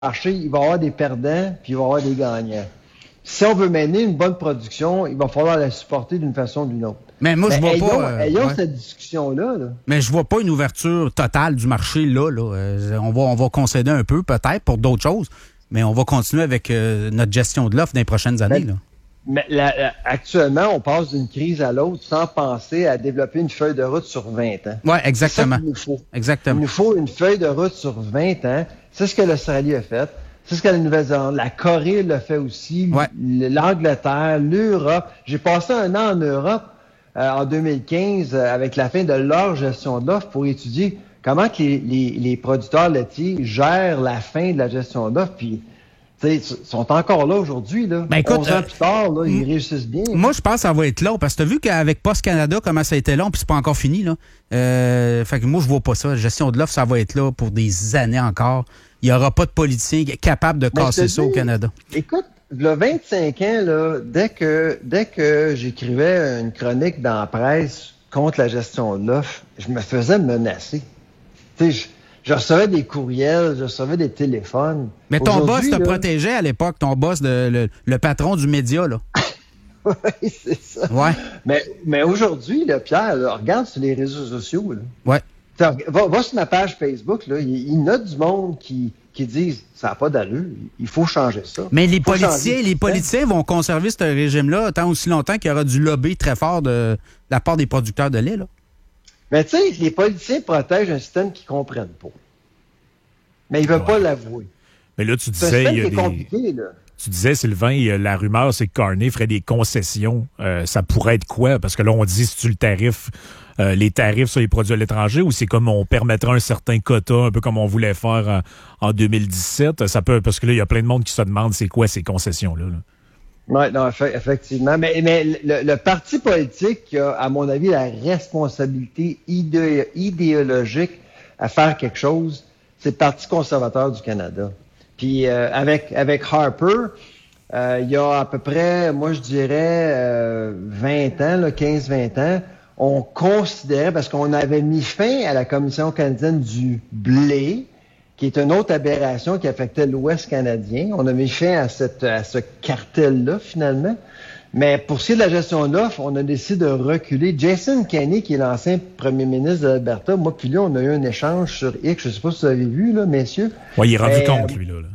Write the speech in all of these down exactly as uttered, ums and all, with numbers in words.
marché, il va y avoir des perdants, puis il va y avoir des gagnants. Si on veut mener une bonne production, il va falloir la supporter d'une façon ou d'une autre. Mais moi, je vois ayons, pas... Euh, ayons ouais. cette discussion-là. Là. Mais je vois pas une ouverture totale du marché là. là. Euh, on, va, on va concéder un peu, peut-être, pour d'autres choses, mais on va continuer avec euh, notre gestion de l'offre dans les prochaines années. Mais, là. mais la, la, actuellement, on passe d'une crise à l'autre sans penser à développer une feuille de route sur vingt ans. Oui, exactement. C'est ça qu'il nous faut. Exactement. Il nous faut une feuille de route sur vingt ans. C'est ce que l'Australie a fait. C'est ce que la Nouvelle-Zélande, la Corée l'a fait aussi, ouais. l'Angleterre, l'Europe. J'ai passé un an en Europe euh, en deux mille quinze euh, avec la fin de leur gestion de l'offre pour étudier comment que les, les, les producteurs laitiers gèrent la fin de la gestion de l'offre. Puis, ils sont encore là aujourd'hui. Là. Ben écoute, onze ans euh, plus tard, là, ils réussissent bien. Moi, je pense que ça va être long, parce que tu as vu qu'avec Post Canada, comment ça a été long, puis c'est pas encore fini. Là. Euh, fait que moi, je vois pas ça. La gestion de l'offre, ça va être là pour des années encore. Il n'y aura pas de politicien capable de Mais casser ça dis, au Canada. Écoute, il y a vingt-cinq ans, là, dès que dès que j'écrivais une chronique dans la presse contre la gestion de l'offre, je me faisais menacer. Tu sais, je, je recevais des courriels, je recevais des téléphones. Mais ton boss te là, protégeait à l'époque, ton boss, de, le, le patron du média, là. Oui, c'est ça. Ouais. Mais, mais aujourd'hui, là, Pierre, là, regarde sur les réseaux sociaux. Là. Ouais. Va, va sur ma page Facebook, là, il, il y en a du monde qui, qui disent ça n'a pas d'allure, il faut changer ça. Mais les politiciens, les politiciens vont conserver ce régime-là tant aussi longtemps qu'il y aura du lobby très fort de, de la part des producteurs de lait, là. Mais tu sais, les politiciens protègent un système qu'ils ne comprennent pas. Mais ils ne veulent ouais. pas l'avouer. Mais là, tu disais... C'est il y a des... compliqué, là. Tu disais, Sylvain, la rumeur, c'est que Carney ferait des concessions. Euh, ça pourrait être quoi? Parce que là, on dit, c'est-tu le tarif, euh, les tarifs sur les produits à l'étranger, ou c'est comme on permettrait un certain quota, un peu comme on voulait faire en, en deux mille dix-sept? Ça peut, parce que là, il y a plein de monde qui se demande c'est quoi ces concessions-là. Là. Oui, non, effectivement. Mais, mais le, le parti politique qui a, à mon avis, la responsabilité idé- idéologique à faire quelque chose, c'est le Parti conservateur du Canada. Puis euh, avec avec Harper, euh, il y a à peu près, moi je dirais, euh, vingt ans, là, quinze vingt ans, on considérait, parce qu'on avait mis fin à la Commission canadienne du blé, qui est une autre aberration qui affectait l'Ouest canadien. On a mis fin à, cette, à ce cartel-là, finalement. Mais pour ce qui est de la gestion de l'offre, on a décidé de reculer. Jason Kenney, qui est l'ancien premier ministre de l'Alberta, moi puis lui, on a eu un échange sur X, je ne sais pas si vous avez vu, là, messieurs. Oui, il est rendu mais, compte, lui, là. là.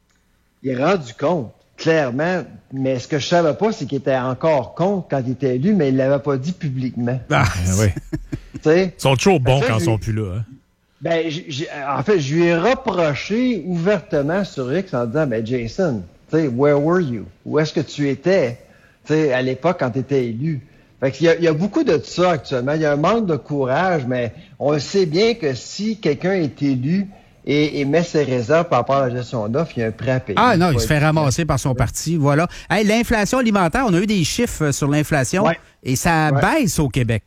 Il est rendu compte, clairement. Mais ce que je savais pas, c'est qu'il était encore compte quand il était élu, mais il l'avait pas dit publiquement. Ah, oui. Ils sont toujours bons ça, quand ils sont plus là. Hein? Ben, j'ai, en fait, je lui ai reproché ouvertement sur X en disant, ben, Jason, tu sais, where were you? Où est-ce que tu étais? Tu sais, à l'époque, quand tu étais élu. Fait qu'il y a, il y a beaucoup de ça actuellement. Il y a un manque de courage, mais on le sait bien que si quelqu'un est élu et, et met ses réserves par rapport à la gestion d'offres, il y a un prêt à payer. Ah non, il se fait ramasser par son parti, voilà. Hey, l'inflation alimentaire, on a eu des chiffres sur l'inflation ouais. et ça ouais. baisse au Québec.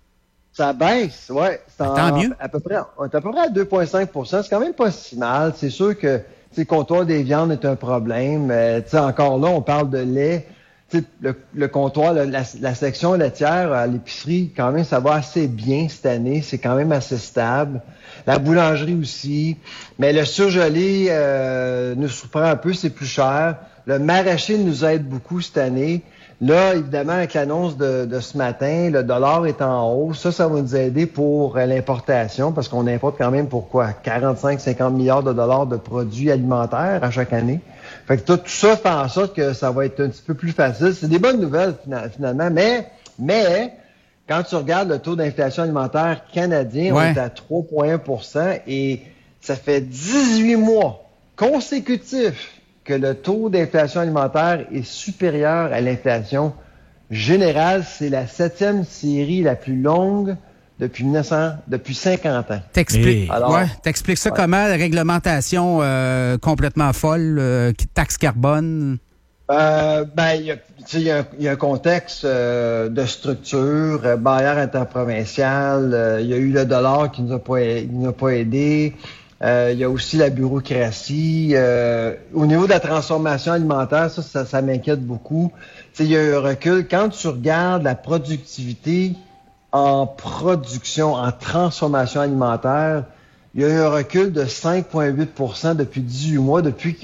Ça baisse, oui. Tant mieux. À peu près, on est à peu près à deux virgule cinq pour cent. C'est quand même pas si mal. C'est sûr que le comptoir des viandes est un problème. Euh, encore là, on parle de lait. Le, le comptoir, la, la, la section laitière à l'épicerie, quand même, ça va assez bien cette année. C'est quand même assez stable. La boulangerie aussi. Mais le surgelé euh, nous surprend un peu, c'est plus cher. Le maraîcher nous aide beaucoup cette année. Là, évidemment, avec l'annonce de, de ce matin, le dollar est en hausse. Ça, ça va nous aider pour euh, l'importation parce qu'on importe quand même pour quoi? quarante-cinq à cinquante milliards de dollars de produits alimentaires à chaque année. Fait que tout, tout ça fait en sorte que ça va être un petit peu plus facile. C'est des bonnes nouvelles finalement, mais, mais quand tu regardes le taux d'inflation alimentaire canadien, ouais. on est à trois virgule un pour cent et ça fait dix-huit mois consécutifs que le taux d'inflation alimentaire est supérieur à l'inflation générale. C'est la septième série la plus longue depuis mille neuf cents, depuis cinquante ans. T'expliques, Alors, ouais, t'expliques ça ouais. comment, la réglementation euh, complètement folle, euh, taxe carbone? Euh, ben, il y a, y, a, y a un contexte euh, de structure, euh, barrière interprovinciale, euh, il y a eu le dollar qui nous a pas, nous a pas aidé. Euh, il y a aussi la bureaucratie. Euh, au niveau de la transformation alimentaire, ça, ça, ça m'inquiète beaucoup. Tu sais, il y a eu un recul. Quand tu regardes la productivité en production, en transformation alimentaire, il y a eu un recul de cinq virgule huit pour cent depuis dix-huit mois, depuis